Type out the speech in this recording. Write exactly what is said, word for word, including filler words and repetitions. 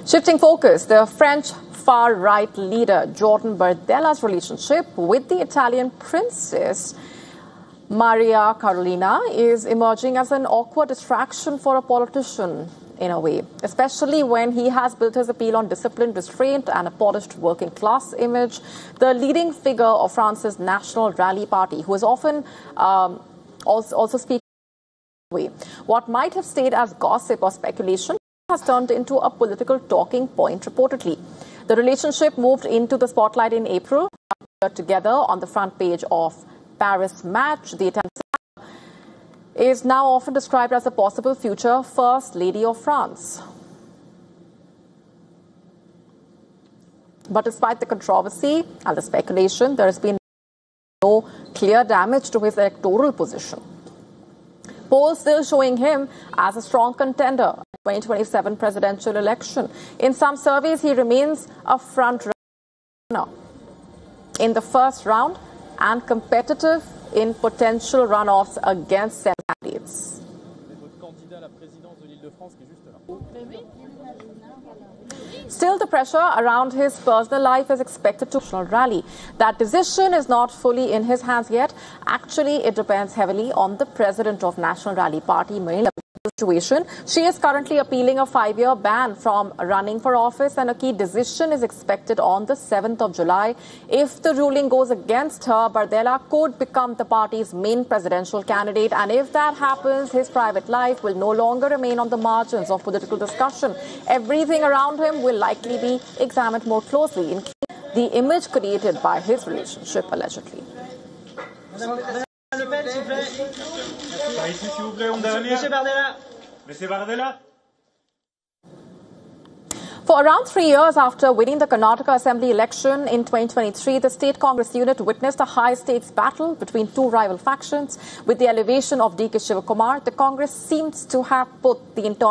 Shifting focus, the French far-right leader Jordan Bardella's relationship with the Italian princess Maria Carolina is emerging as an awkward distraction for a politician in a way, especially when he has built his appeal on discipline, restraint and a polished working class image. The leading figure of France's National Rally Party, who is often um, also, also speaking way, what might have stayed as gossip or speculation has turned into a political talking point reportedly. The relationship moved into the spotlight in April, together on the front page of Paris Match. The Italian is now often described as a possible future First Lady of France. But despite the controversy and the speculation, there has been no clear damage to his electoral position. Polls still showing him as a strong contender in the twenty twenty-seven presidential election. In some surveys, he remains a front runner in the first round and competitive in potential runoffs against Senate candidates. Still, the pressure around his personal life is expected to national rally. That decision is not fully in his hands yet. Actually, it depends heavily on the president of National Rally Party, Marine Le Pen. Situation. She is currently appealing a five-year ban from running for office, and a key decision is expected on the seventh of July. If the ruling goes against her, Bardella could become the party's main presidential candidate, and if that happens, his private life will no longer remain on the margins of political discussion. Everything around him will likely be examined more closely, including the image created by his relationship, allegedly. For around three years after winning the Karnataka Assembly election in twenty twenty-three, the state Congress unit witnessed a high-stakes battle between two rival factions. With the elevation of D K Shivakumar, the Congress seems to have put the internal